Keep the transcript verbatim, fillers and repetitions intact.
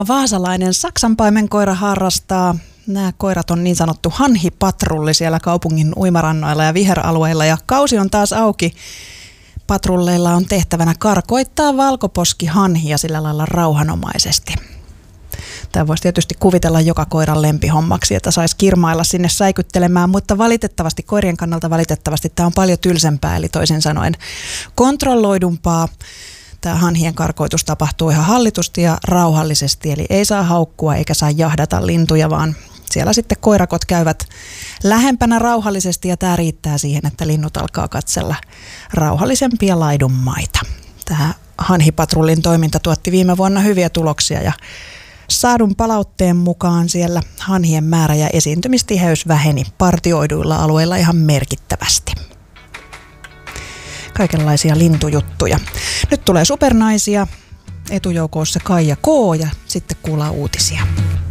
vaasalainen saksanpaimenkoira harrastaa. Nämä koirat on niin sanottu hanhipatrulli siellä kaupungin uimarannoilla ja viheralueilla ja kausi on taas auki. Patrulleilla on tehtävänä karkoittaa valkoposkihanhia sillä lailla rauhanomaisesti. Tämä voisi tietysti kuvitella joka koiran lempihommaksi, että saisi kirmailla sinne säikyttelemään, mutta valitettavasti, koirien kannalta valitettavasti tämä on paljon tylsempää, eli toisin sanoen kontrolloidumpaa. Tämä hanhien karkoitus tapahtuu ihan hallitusti ja rauhallisesti, eli ei saa haukkua eikä saa jahdata lintuja, vaan siellä sitten koirakot käyvät lähempänä rauhallisesti ja tämä riittää siihen, että linnut alkaa katsella rauhallisempia laidunmaita. Tämä hanhipatrullin toiminta tuotti viime vuonna hyviä tuloksia ja saadun palautteen mukaan siellä hanhien määrä ja esiintymistiheys väheni partioiduilla alueilla ihan merkittävästi. Kaikenlaisia lintujuttuja. Nyt tulee supernaisia, etujoukossa Kaija K. ja sitten kuullaan uutisia.